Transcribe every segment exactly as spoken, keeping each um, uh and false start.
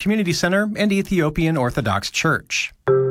Community Center and Ethiopian Orthodox Church.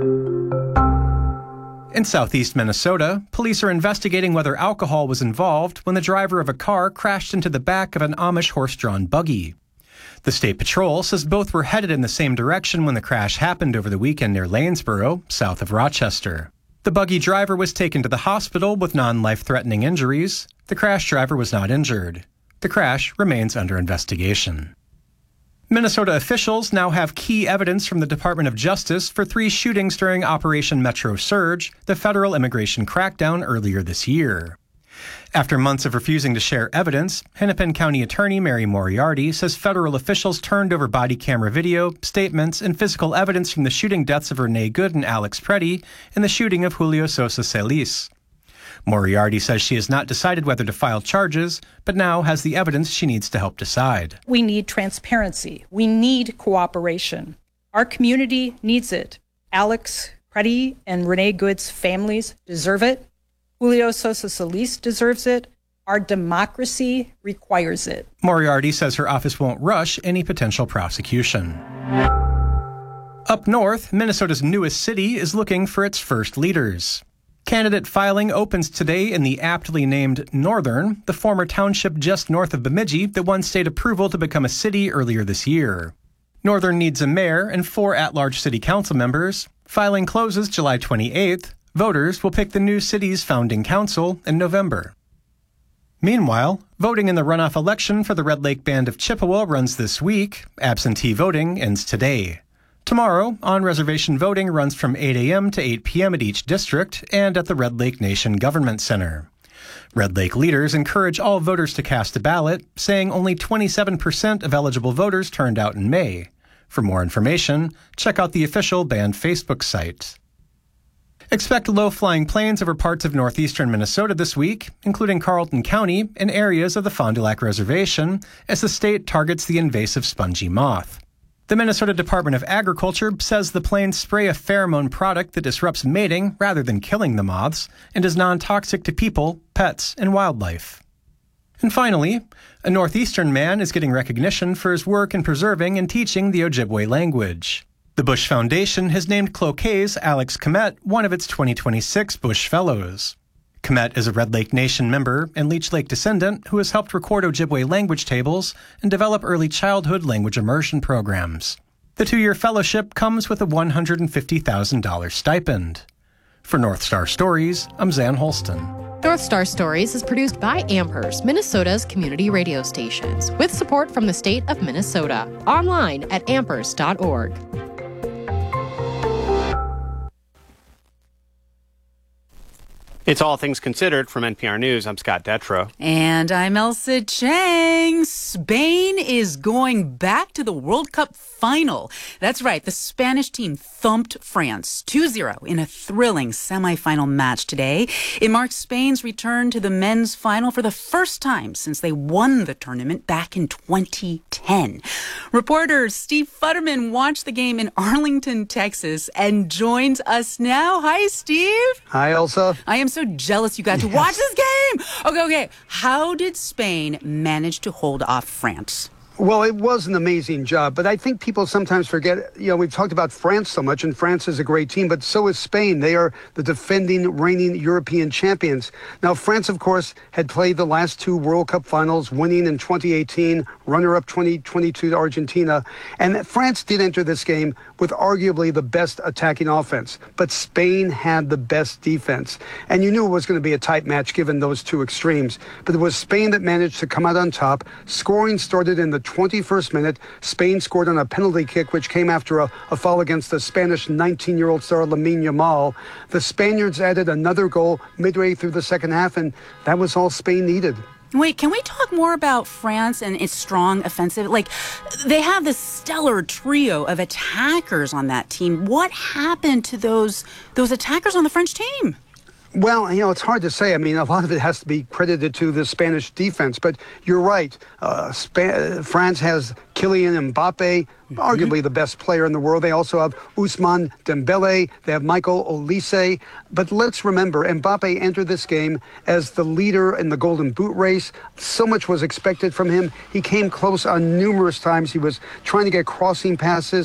In southeast Minnesota, police are investigating whether alcohol was involved when the driver of a car crashed into the back of an Amish horse-drawn buggy. The State Patrol says both were headed in the same direction when the crash happened over the weekend near Lanesboro, south of Rochester. The buggy driver was taken to the hospital with non-life-threatening injuries. The crash driver was not injured. The crash remains under investigation. Minnesota officials now have key evidence from the Department of Justice for three shootings during Operation Metro Surge, the federal immigration crackdown earlier this year. After months of refusing to share evidence, Hennepin County Attorney Mary Moriarty says federal officials turned over body camera video, statements, and physical evidence from the shooting deaths of Renee Good and Alex Preddy and the shooting of Julio Sosa Celis. Moriarty says she has not decided whether to file charges, but now has the evidence she needs to help decide. We need transparency. We need cooperation. Our community needs it. Alex Preddy and Renee Good's families deserve it. Julio Sosa Celis deserves it. Our democracy requires it. Moriarty says her office won't rush any potential prosecution. Up north, Minnesota's newest city is looking for its first leaders. Candidate filing opens today in the aptly named Northern, the former township just north of Bemidji that won state approval to become a city earlier this year. Northern needs a mayor and four at-large city council members. Filing closes July twenty-eighth. Voters will pick the new city's founding council in November. Meanwhile, voting in the runoff election for the Red Lake Band of Chippewa runs this week. Absentee voting ends today. Tomorrow, on-reservation voting runs from eight a.m. to eight p.m. at each district and at the Red Lake Nation Government Center. Red Lake leaders encourage all voters to cast a ballot, saying only twenty-seven percent of eligible voters turned out in May. For more information, check out the official band Facebook site. Expect low-flying planes over parts of northeastern Minnesota this week, including Carlton County and areas of the Fond du Lac Reservation, as the state targets the invasive spongy moth. The Minnesota Department of Agriculture says the planes spray a pheromone product that disrupts mating rather than killing the moths and is non-toxic to people, pets, and wildlife. And finally, a northeastern man is getting recognition for his work in preserving and teaching the Ojibwe language. The Bush Foundation has named Cloquet's Alex Komet one of its twenty twenty-six Bush Fellows. Komet is a Red Lake Nation member and Leech Lake descendant who has helped record Ojibwe language tables and develop early childhood language immersion programs. The two-year fellowship comes with a one hundred fifty thousand dollars stipend. For North Star Stories, I'm Zan Holston. North Star Stories is produced by Amherst, Minnesota's community radio stations, with support from the state of Minnesota. Online at amherst dot org. It's All Things Considered from N P R News. I'm Scott Detrow. And I'm Elsa Chang. Spain is going back to the World Cup final. That's right. The Spanish team thumped France two zero in a thrilling semifinal match today. It marks Spain's return to the men's final for the first time since they won the tournament back in twenty ten. Reporter Steve Futterman watched the game in Arlington, Texas, and joins us now. Hi, Steve. Hi, Elsa. I am so jealous you got to watch this game. Okay, okay. How did Spain manage to hold off France? Well, it was an amazing job, but I think people sometimes forget, you know, we've talked about France so much, and France is a great team, but so is Spain. They are the defending, reigning European champions. Now, France, of course, had played the last two World Cup finals, winning in twenty eighteen, runner-up twenty twenty-two to Argentina, and France did enter this game with arguably the best attacking offense, but Spain had the best defense. And you knew it was going to be a tight match given those two extremes, but it was Spain that managed to come out on top. Scoring started in the twenty-first minute. Spain scored on a penalty kick, which came after a, a foul against the Spanish nineteen-year-old star Lamine Yamal. The Spaniards added another goal midway through the second half, and that was all Spain needed. Wait, can we talk more about France and its strong offensive? Like, they have this stellar trio of attackers on that team. What happened to those those attackers on the French team? Well, you know, it's hard to say. I mean, a lot of it has to be credited to the Spanish defense, but you're right. Uh, Sp- France has Kylian Mbappe, mm-hmm. arguably the best player in the world. They also have Ousmane Dembele. They have Michael Olise. But let's remember, Mbappe entered this game as the leader in the Golden Boot race. So much was expected from him. He came close on numerous times. He was trying to get crossing passes.